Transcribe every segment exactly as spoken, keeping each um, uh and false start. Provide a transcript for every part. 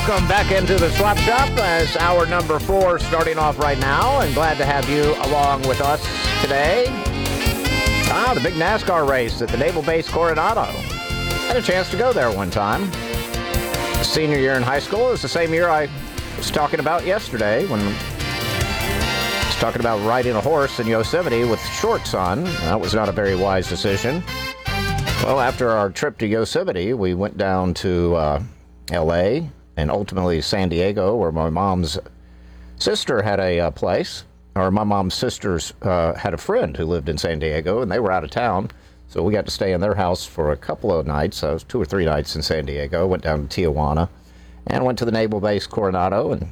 Welcome back into the Swap Shop as hour number four starting off right now, and glad to have you along with us today. Ah, the big NASCAR race at the Naval Base Coronado. Had a chance to go there one time. Senior year in high school. It was the same year I was talking about yesterday when I was talking about riding a horse in Yosemite with shorts on. That was not a very wise decision. Well, after our trip to Yosemite, we went down to uh, L A and ultimately San Diego, where my mom's sister had a uh, place, or my mom's sisters uh, had a friend who lived in San Diego, and they were out of town, so we got to stay in their house for a couple of nights. I was two or three nights in San Diego, went down to Tijuana, and went to the Naval Base Coronado, and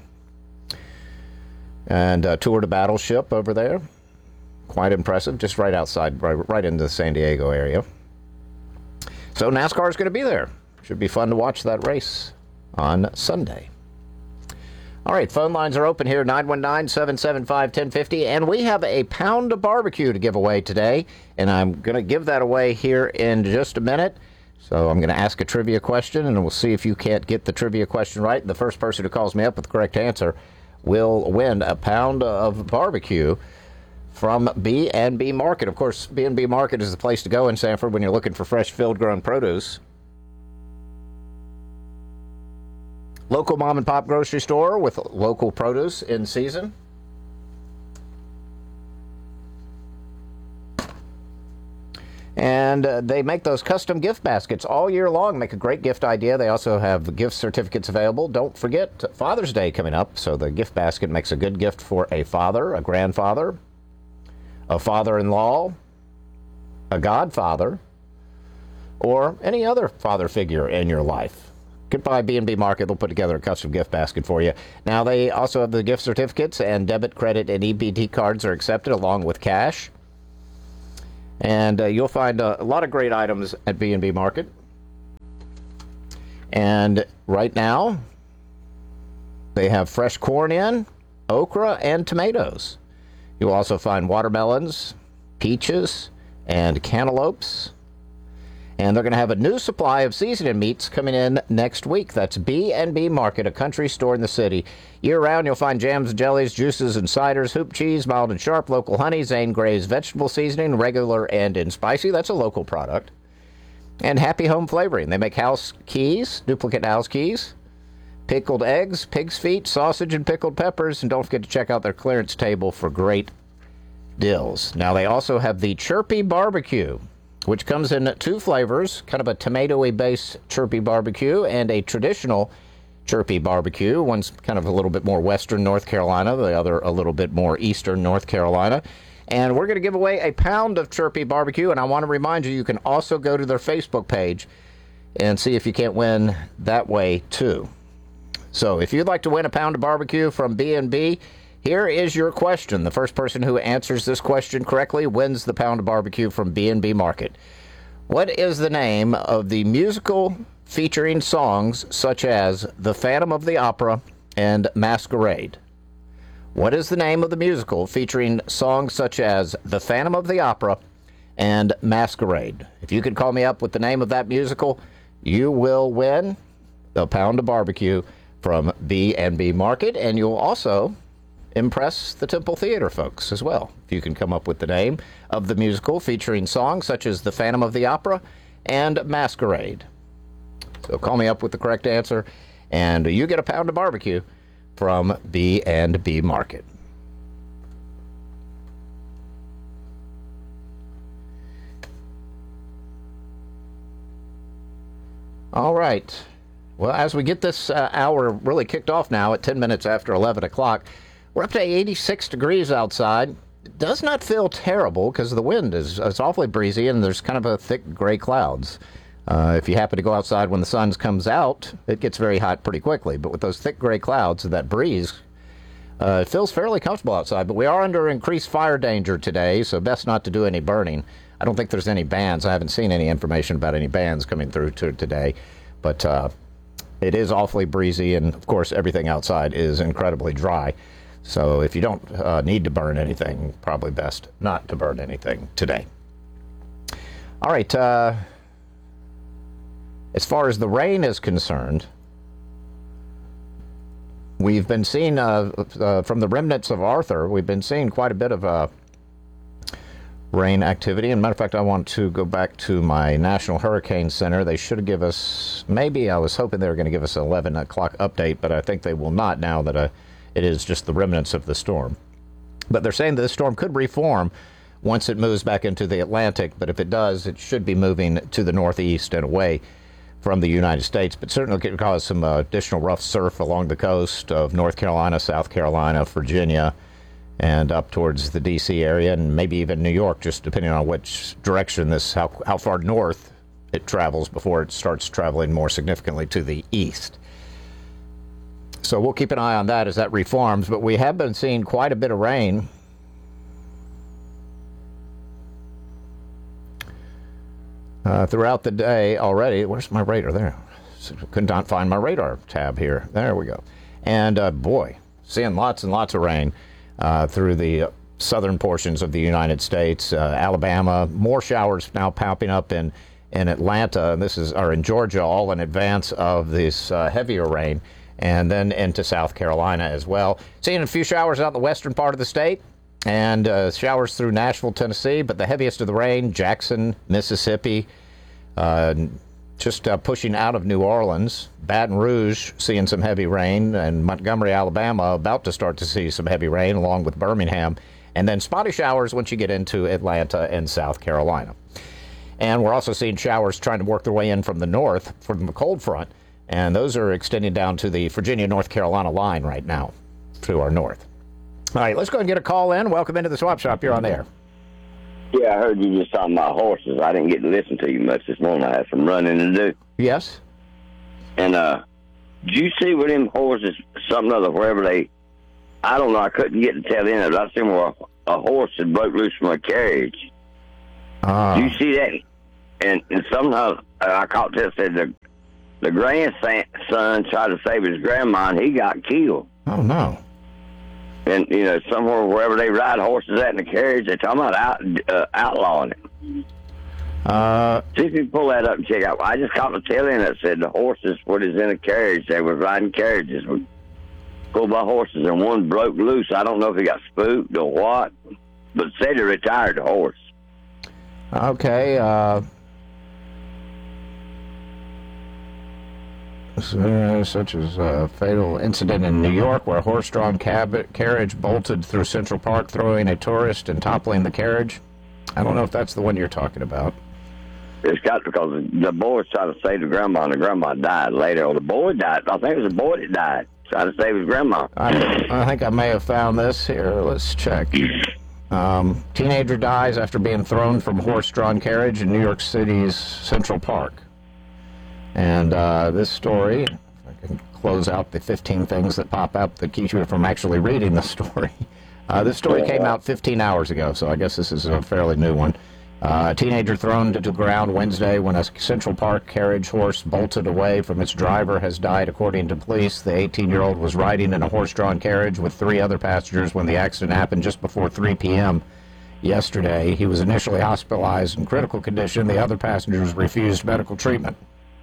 and uh, toured a battleship over there. Quite impressive, just right outside, right, right in the San Diego area. So NASCAR is going to be there. Should be fun to watch that race on Sunday. All right, phone lines are open here, nine one nine, seven seven five, one oh five oh, and we have a pound of barbecue to give away today, and I'm going to give that away here in just a minute. So I'm going to ask a trivia question, and we'll see if you can't get the trivia question right. The first person who calls me up with the correct answer will win a pound of barbecue from B and B Market. Of course, B and B Market is the place to go in Sanford when you're looking for fresh field-grown produce. Local mom-and-pop grocery store with local produce in season. And uh, they make those custom gift baskets all year long. Make a great gift idea. They also have gift certificates available. Don't forget Father's Day coming up, so the gift basket makes a good gift for a father, a grandfather, a father-in-law, a godfather, or any other father figure in your life. Goodbye B and B Market. They'll put together a custom gift basket for you. Now, they also have the gift certificates, and debit, credit, and E B T cards are accepted along with cash. And uh, you'll find uh, a lot of great items at B and B Market. And right now, they have fresh corn in, okra, and tomatoes. You'll also find watermelons, peaches, and cantaloupes. And they're going to have a new supply of seasoning meats coming in next week. That's B and B Market, a country store in the city. Year-round, you'll find jams, jellies, juices, and ciders, hoop cheese, mild and sharp, local honey, Zane Gray's vegetable seasoning, regular and in spicy. That's a local product. And Happy Home Flavoring. They make house keys, duplicate house keys, pickled eggs, pig's feet, sausage, and pickled peppers. And don't forget to check out their clearance table for great deals. Now, they also have the Chirpy Barbecue, which comes in two flavors, kind of a tomatoey based Chirpy Barbecue and a traditional Chirpy Barbecue. One's kind of a little bit more western North Carolina, the other a little bit more eastern North Carolina. And we're going to give away a pound of Chirpy Barbecue, and I want to remind you, you can also go to their Facebook page and see if you can't win that way too. So if you'd like to win a pound of barbecue from B and B, here is your question. The first person who answers this question correctly wins the pound of barbecue from B and B Market. What is the name of the musical featuring songs such as The Phantom of the Opera and Masquerade? What is the name of the musical featuring songs such as The Phantom of the Opera and Masquerade? If you could call me up with the name of that musical, you will win the pound of barbecue from B and B Market, and you'll also impress the Temple Theater folks as well, if you can come up with the name of the musical featuring songs such as The Phantom of the Opera and Masquerade. So call me up with the correct answer, and you get a pound of barbecue from B and B Market. All right. Well, as we get this uh, hour really kicked off now at ten minutes after eleven o'clock, we're up to eighty-six degrees outside. It does not feel terrible because the wind is it's awfully breezy and there's kind of a thick gray clouds. Uh, if you happen to go outside when the sun comes out, it gets very hot pretty quickly. But with those thick gray clouds and that breeze, uh, it feels fairly comfortable outside. But we are under increased fire danger today, so best not to do any burning. I don't think there's any bans. I haven't seen any information about any bans coming through to today. But uh, it is awfully breezy, and of course everything outside is incredibly dry. So if you don't uh, need to burn anything, probably best not to burn anything today. All right. Uh, as far as the rain is concerned, we've been seeing, uh, uh, from the remnants of Arthur, we've been seeing quite a bit of uh, rain activity. And matter of fact, I want to go back to my National Hurricane Center. They should give us, maybe I was hoping they were going to give us an eleven o'clock update, but I think they will not now that uh, it is just the remnants of the storm. But they're saying that this storm could reform once it moves back into the Atlantic, but if it does, it should be moving to the northeast and away from the United States, but certainly could cause some uh, additional rough surf along the coast of North Carolina, South Carolina, Virginia, and up towards the D C area, and maybe even New York, just depending on which direction this, how, how far north it travels before it starts traveling more significantly to the east. So we'll keep an eye on that as that reforms, but we have been seeing quite a bit of rain. Uh, throughout the day already. Where's my radar? There. Could not find my radar tab here. There we go. And uh, boy, seeing lots and lots of rain uh, through the southern portions of the United States, uh, Alabama. More showers now popping up in, in Atlanta. This is, or in Georgia, all in advance of this uh, heavier rain. And then into South Carolina as well. Seeing a few showers out in the western part of the state. And uh, showers through Nashville, Tennessee, but the heaviest of the rain, Jackson, Mississippi, uh, just uh, pushing out of New Orleans. Baton Rouge seeing some heavy rain, and Montgomery, Alabama, about to start to see some heavy rain, along with Birmingham. And then spotty showers once you get into Atlanta and South Carolina. And we're also seeing showers trying to work their way in from the north, from the cold front, and those are extending down to the Virginia, North Carolina line right now, to our north. All right, let's go and get a call in. Welcome into the Swap Shop. You're on the air. Yeah, I heard you just talking about horses. I didn't get to listen to you much this morning. I had some running to do. Yes. And, uh, did you see with them horses, something other, wherever they, I don't know, I couldn't get to tell in it, but I seen where a, a horse had broke loose from a carriage. Uh, Do you see that? And, and somehow, I caught this, said the, the grandson tried to save his grandma, and he got killed. Oh, no. And, you know, somewhere, wherever they ride horses at in the carriage, they're talking about out, uh, outlawing it. Uh, See if you can pull that up and check out. I just caught the tail end that said the horses, what is in a carriage, they were riding carriages, were pulled by horses, and one broke loose. I don't know if he got spooked or what, but said he retired the horse. okay. Uh, Uh, such as a fatal incident in New York where a horse-drawn cab- carriage bolted through Central Park, throwing a tourist and toppling the carriage. I don't know if that's the one you're talking about. It's got because the boy was trying to save the grandma, and the grandma died later. Or the boy died. I think it was the boy that died, trying to save his grandma. I, I think I may have found this here. Let's check. Um, teenager dies after being thrown from horse-drawn carriage in New York City's Central Park. And uh, this story, if I can close out the fifteen things that pop up that keep you from actually reading the story. Uh, this story came out fifteen hours ago, so I guess this is a fairly new one. Uh, a teenager thrown to the ground Wednesday when a Central Park carriage horse bolted away from its driver has died, according to police. The eighteen-year-old was riding in a horse-drawn carriage with three other passengers when the accident happened just before three p.m. yesterday. He was initially hospitalized in critical condition. The other passengers refused medical treatment.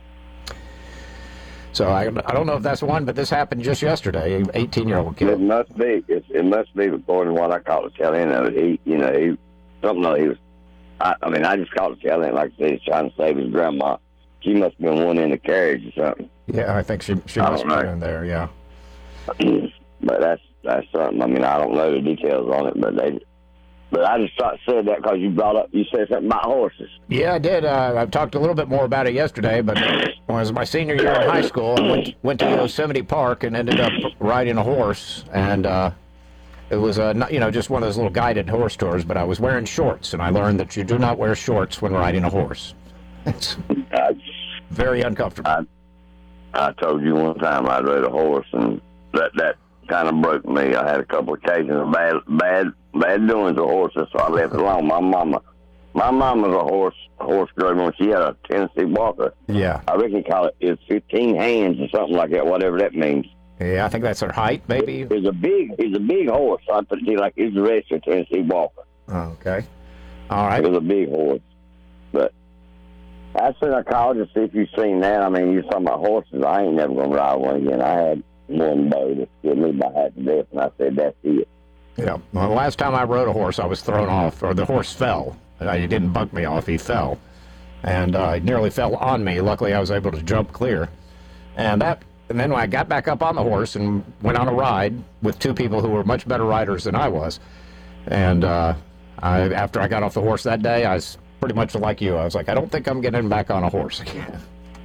So I, I don't know if that's one, but this happened just yesterday. An eighteen-year-old kid. It must be. It, it must be according to what I caught the tail end of it. He, you know, he something like he was. I, I mean, I just caught the tail end, like I said, he's trying to save his grandma. She must have been one in the carriage or something. Yeah, I think she she I must have been in there. Yeah. But that's that's something. I mean, I don't know the details on it, but they. But I just thought, said that because you brought up, you said something about horses. Yeah, I did. Uh, I talked a little bit more about it yesterday, but when it was my senior year in high school, I went, went to Yosemite Park and ended up riding a horse, and uh, it was a, you know, just one of those little guided horse tours, but I was wearing shorts, and I learned that you do not wear shorts when riding a horse. It's I, very uncomfortable. I, I told you one time I'd rode a horse, and that, that kind of broke me. I had a couple occasions of bad, bad, bad doings with horses, so I left it alone. My mama, my mama's a horse, horse girl. When she had a Tennessee Walker, Yeah. I reckon call it it's fifteen hands or something like that, whatever that means. Yeah, I think that's her height, maybe. It's a big, it's a big horse. I put it to you like it's the rest of Tennessee Walker. Oh, okay. All right. It was a big horse, but I said I called to see if you seen that. I mean, you talking about horses. I ain't never gonna ride one again. I had one bow that scared me by half to death, and I said, that's it. Yeah. Well, the last time I rode a horse, I was thrown off, or the horse fell. Uh, he didn't bug me off, he fell. And uh, he nearly fell on me. Luckily, I was able to jump clear. And that, and then when I got back up on the horse and went on a ride with two people who were much better riders than I was. And uh, I, after I got off the horse that day, I was pretty much like you. I was like, I don't think I'm getting back on a horse again.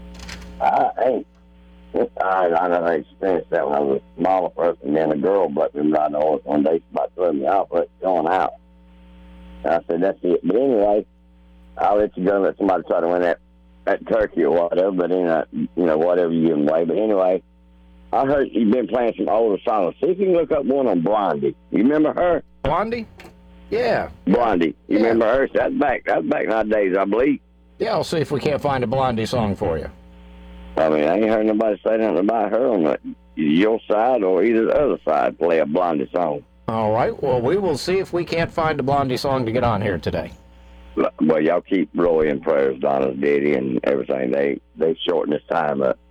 I ain't. I, I never experienced that when I was a smaller person. Then a girl but me riding a horse one day. She about threw me off, but going out. And I said, that's it. But anyway, I'll let you go and let somebody try to win that, that turkey or whatever, but in that, you know, whatever you give them away. But anyway, I heard you've been playing some older songs. See if you can look up one on Blondie. You remember her? Blondie? Yeah. Blondie. You Yeah. remember her? That's back, that's back in our days, I believe. Yeah, I'll see if we can't find a Blondie song for you. I mean, I ain't heard nobody say nothing about her on the, your side or either the other side play a Blondie song. All right. Well, we will see if we can't find a Blondie song to get on here today. Well, y'all keep Roy in prayers, Donna's daddy and everything. They they shorten this time up.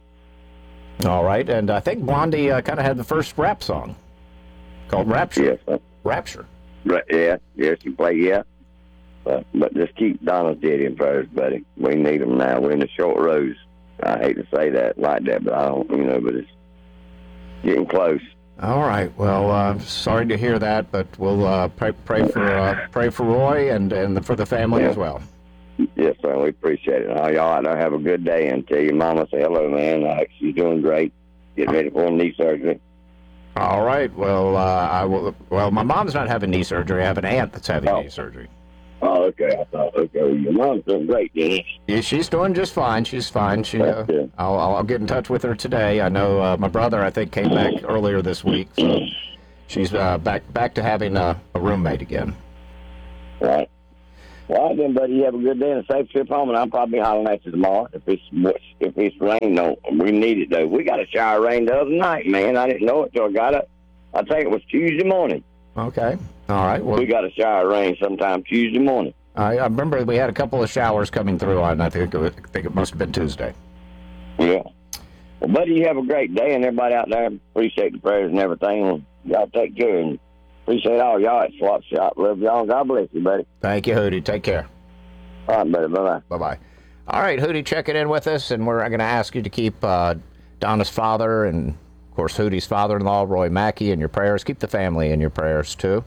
All right. And I think Blondie uh, kind of had the first rap song called Rapture. Yes, sir. Rapture. Right, yeah, yeah, she play, yeah. But, but just keep Donna's daddy in prayers, buddy. We need them now. We're in the short rows. I hate to say that like that, but I don't, you know, but it's getting close. All right. Well, uh, sorry to hear that, but we'll uh, pray, pray for uh, pray for Roy and, and for the family Yeah. as well. Yes, sir. We appreciate it. All y'all out there have a good day, and tell your mama say hello, man. Uh, she's doing great. Getting ready for knee surgery. All right. Well, uh, I will. Well, my mom's not having knee surgery. I have an aunt that's having Oh. knee surgery. Oh, okay. I thought, okay, well, your mom's doing great, Dennis. Yeah, she's doing just fine. She's fine. She. Uh, That's good. I'll, I'll get in touch with her today. I know uh, my brother, I think, came back earlier this week, so she's uh, back back to having a, a roommate again. Right. Well, all right, then, buddy, you have a good day and a safe trip home, and I'll probably be hollering at you tomorrow if it's if it's rain. No, we need it though. We got a shower of rain the other night, man. I didn't know it till I got up. I think it was Tuesday morning. Okay. All right. Well, We got a shower of rain sometime Tuesday morning. I, I remember we had a couple of showers coming through on. I think it was, I think it must have been Tuesday. Yeah. Well, buddy, you have a great day, and everybody out there appreciate the prayers and everything. Well, y'all take care, and appreciate all y'all at Swap Shop. Love y'all. God bless you, buddy. Thank you, Hootie. Take care. All right, buddy. Bye-bye. Bye-bye. All right, Hootie checking in with us, and we're going to ask you to keep uh, Donna's father and, of course, Hootie's father-in-law, Roy Mackey, in your prayers. Keep the family in your prayers, too.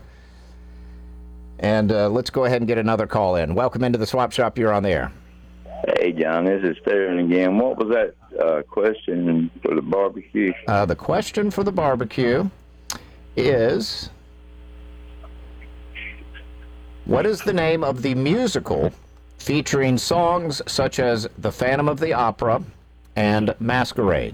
And uh, let's go ahead and get another call in. Welcome into the Swap Shop. You're on the air. Hey, John, this is Theron again. What was that uh, question for the barbecue? Uh, the question for the barbecue is, what is the name of the musical featuring songs such as The Phantom of the Opera and Masquerade?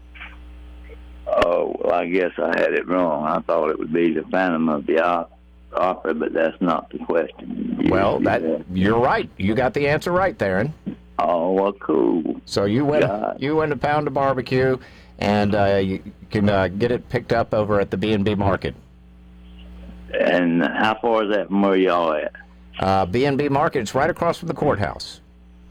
Oh, well, I guess I had it wrong. I thought it would be the Phantom of the Op- Opera, but that's not the question. You- Well, that you- you're right. You got the answer right, Theron. Oh, well, cool. So you win. God. You win a pound of barbecue, and uh, you can uh, get it picked up over at the B and B Market. And how far is that from where y'all at? Uh, B and B Market. It's right across from the courthouse.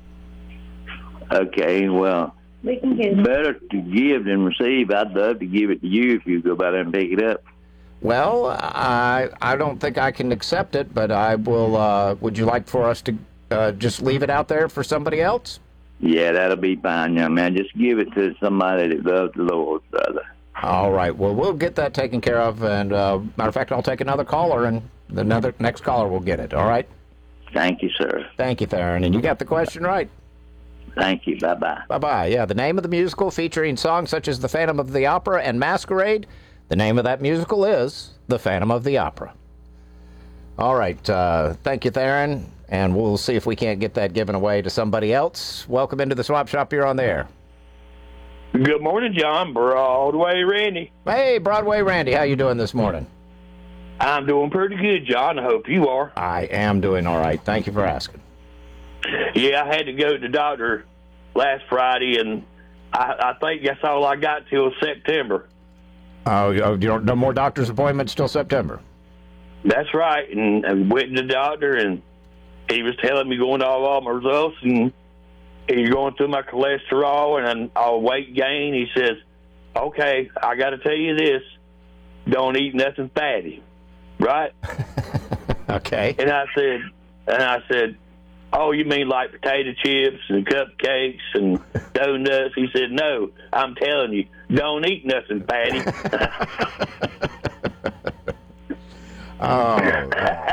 Okay, well, We can get it. better to give than receive. I'd love to give it to you if you go by there and pick it up. Well, I I don't think I can accept it, but I will. Uh, would you like for us to uh, just leave it out there for somebody else? Yeah, that'll be fine, young man. Just give it to somebody that loves the Lord, brother. All right. Well, we'll get that taken care of. And uh, matter of fact, I'll take another caller, and the another next caller will get it. All right. Thank you, sir. Thank you, Theron. And you got the question right. Thank you. Bye-bye. Bye-bye. Yeah, the name of the musical featuring songs such as The Phantom of the Opera and Masquerade, the name of that musical is The Phantom of the Opera. All right. Uh, thank you, Theron. And we'll see if we can't get that given away to somebody else. Welcome into the Swap Shop. You're on the air. Good morning, John. Broadway Randy. Hey, Broadway Randy. How you doing this morning? I'm doing pretty good, John. I hope you are. I am doing all right. Thank you for asking. Yeah, I had to go to the doctor last Friday, and I, I think that's all I got till September. Oh, you don't, no more doctor's appointments till September? That's right. And I went to the doctor, and he was telling me going to all, all my results, and he's going through my cholesterol and all weight gain. He says, okay, I got to tell you this: don't eat nothing fatty, right? Okay. And I said, and I said, oh, you mean like potato chips and cupcakes and donuts? He said, no, I'm telling you, don't eat nothing fatty. Oh.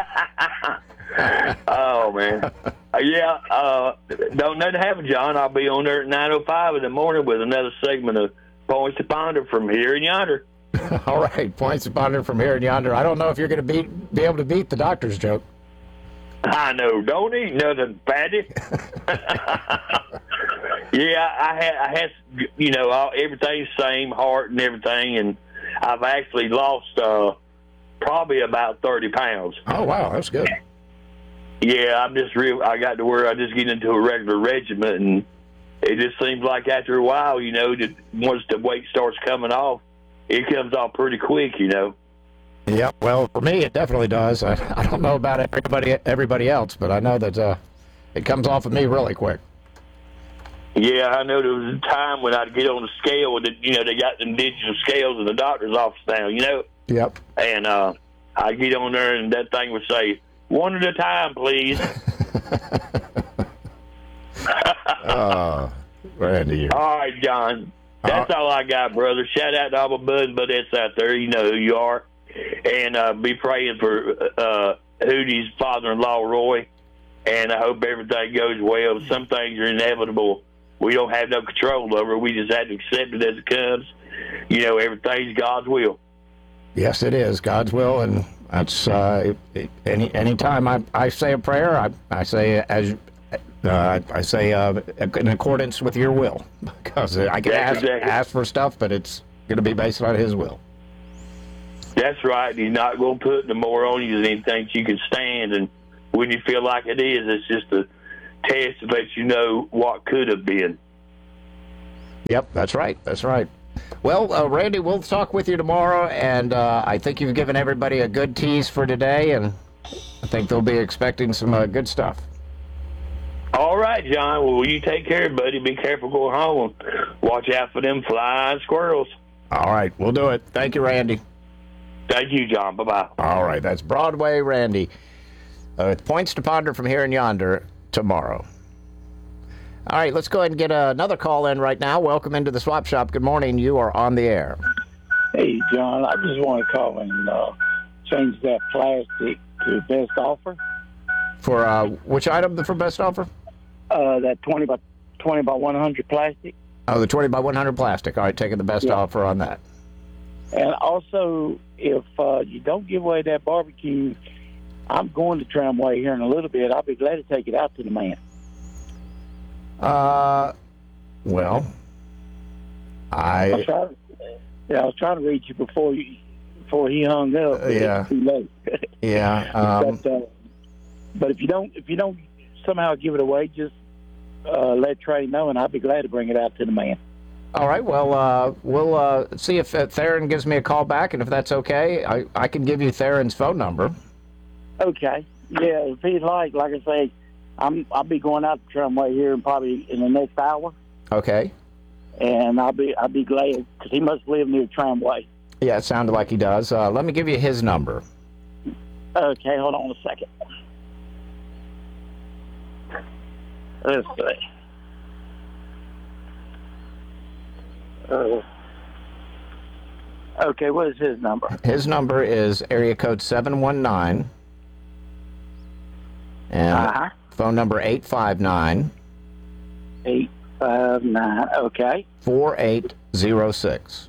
Oh, man. Uh, yeah, uh, don't nothing happen, John. I'll be on there at nine oh five in the morning with another segment of Points to Ponder from here and yonder. All right, Points to Ponder from here and yonder. I don't know if you're going to beat be able to beat the doctor's joke. I know. Don't eat nothing fatty. Yeah, I had, I had, you know, all, everything's same, heart and everything, and I've actually lost uh, probably about thirty pounds. Oh, wow, that's good. Yeah, I'm just real. I got to where I just get into a regular regiment, and it just seems like after a while, you know, that once the weight starts coming off, it comes off pretty quick, you know. Yeah, well, for me, it definitely does. I, I don't know about everybody everybody else, but I know that uh, it comes off of me really quick. Yeah, I know there was a time when I'd get on the scale that, you know, they got them digital scales in the doctor's office now, you know. Yep. And uh, I'd get on there, and that thing would say, one at a time, please. Oh, Randy. All right, John. That's all I got, brother. Shout out to all my buds and budettes out there. You know who you are. And uh, be praying for uh, Hootie's father-in-law, Roy. And I hope everything goes well. Some things are inevitable. We don't have no control over it. We just have to accept it as it comes. You know, everything's God's will. Yes, it is God's will, and that's uh, it, it, any anytime I, I say a prayer, I I say as uh, I say uh, in accordance with your will, because I can That's ask exactly. ask for stuff, but it's going to be based on His will. That's right. He's not going to put no more on you than he thinks you can stand. And when you feel like it is, it's just a test to let you know what could have been. Yep, that's right. That's right. Well, uh, Randy, we'll talk with you tomorrow, and uh, I think you've given everybody a good tease for today, and I think they'll be expecting some uh, good stuff. All right, John. Well, you take care, buddy. Be careful going home. Watch out for them flying squirrels. All right, we'll do it. Thank you, Randy. Thank you, John. Bye-bye. All right, that's Broadway Randy. Uh, Points to Ponder from here and yonder tomorrow. All right, let's go ahead and get another call in right now. Welcome into the Swap Shop. Good morning. You are on the air. Hey, John, I just want to call and uh, change that plastic to best offer. For uh, which item for best offer? Uh, that twenty by twenty by one hundred plastic. Oh, the twenty by one hundred plastic. All right, taking the best Yeah. offer on that. And also, if uh, you don't give away that barbecue, I'm going to Tramway here in a little bit. I'll be glad to take it out to the man. Uh, well, I was I trying, yeah, I was trying to reach you before you before he hung up. but Yeah. it's too late. yeah. Um, but, uh, but if you don't if you don't somehow give it away, just uh, let Trey know, and I'll be glad to bring it out to the man. all right. Well, uh, we'll uh, see if uh, Theron gives me a call back, and if that's okay, I I can give you Theron's phone number. Okay. Yeah, if he'd like, like I say, I'm I'll be going out the tramway here in probably in the next hour, Okay. and I'll be I'll be glad because he must live near the tramway. Yeah, it sounded like he does. Uh, let me give you his number. Okay, hold on a second. Let's see. Uh, okay, what is his number? His number is area code seven one nine. And Uh-huh. phone number eight five nine, Eight five nine. Okay. four eight zero six.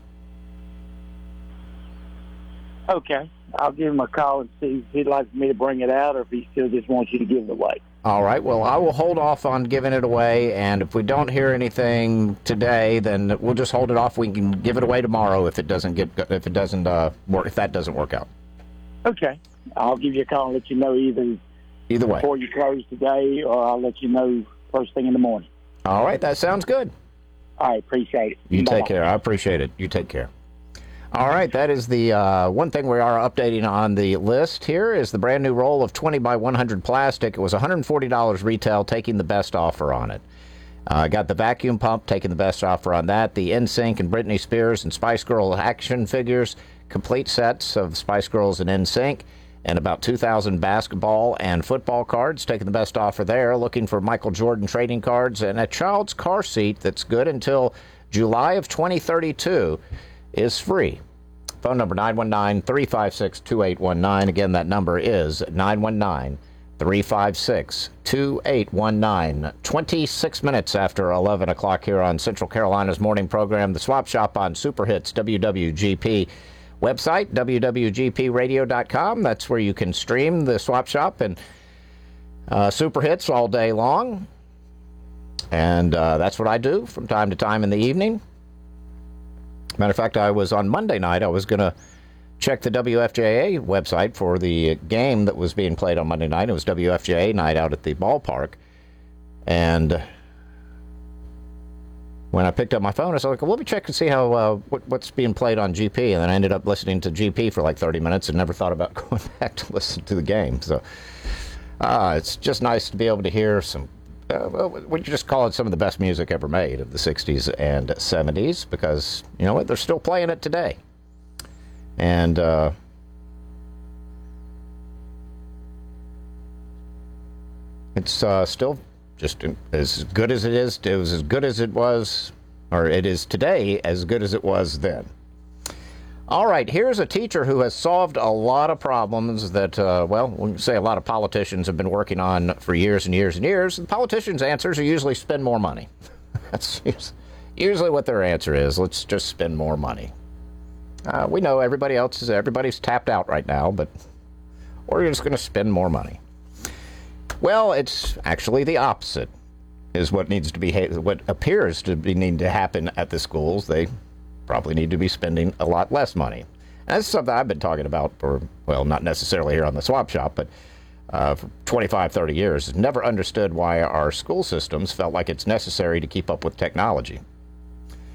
Okay. I'll give him a call and see if he'd like me to bring it out or if he still just wants you to give it away. All right. Well, I will hold off on giving it away, and if we don't hear anything today, then we'll just hold it off. We can give it away tomorrow if it doesn't get if it doesn't uh, work if that doesn't work out. Okay. I'll give you a call and let you know either Either way. before you close today or I'll let you know first thing in the morning. All right. That sounds good. All right. Appreciate it. You Bye-bye. take care. I appreciate it. You take care. All right, that is the uh, one thing we are updating on the list here is the brand new roll of twenty by one hundred plastic. It was one hundred forty dollars retail, taking the best offer on it. Uh, got the vacuum pump, taking the best offer on that. The N Sync and Britney Spears and Spice Girl action figures, complete sets of Spice Girls and N Sync, and about two thousand basketball and football cards, taking the best offer there. Looking for Michael Jordan trading cards and a child's car seat that's good until July of twenty thirty-two is free. Phone number nine one nine, three five six, two eight one nine. Again, that number is nine one nine, three five six, two eight one nine. twenty-six minutes after eleven o'clock here on Central Carolina's morning program, The Swap Shop on Super Hits W W G P. Website, w w g p radio dot com. That's where you can stream the Swap Shop and uh, Super Hits all day long. And uh, that's what I do from time to time in the evening. Matter of fact, I was on Monday night, I was going to check the W F J A website for the game that was being played on Monday night. It was W F J A night out at the ballpark. And when I picked up my phone, I was like, well, let me check and see how uh, what, what's being played on G P. And then I ended up listening to G P for like thirty minutes and never thought about going back to listen to the game. So uh, it's just nice to be able to hear some, uh, well, we just call it some of the best music ever made of the sixties and seventies, because, you know what, they're still playing it today. And uh, it's uh, still just as good as it is. It was as good as it was, or it is today, as good as it was then. All right, here's a teacher who has solved a lot of problems that, uh, well, we can say a lot of politicians have been working on for years and years and years. The politicians' answers are usually spend more money. That's usually what their answer is. Let's just spend more money. Uh, we know everybody else is, everybody's tapped out right now, but we're just going to spend more money. Well, it's actually the opposite is what needs to be, what appears to be need to happen at the schools. They probably need to be spending a lot less money. And that's something I've been talking about for, well, not necessarily here on the Swap Shop, but uh, for twenty-five, thirty years. Never understood why our school systems felt like it's necessary to keep up with technology.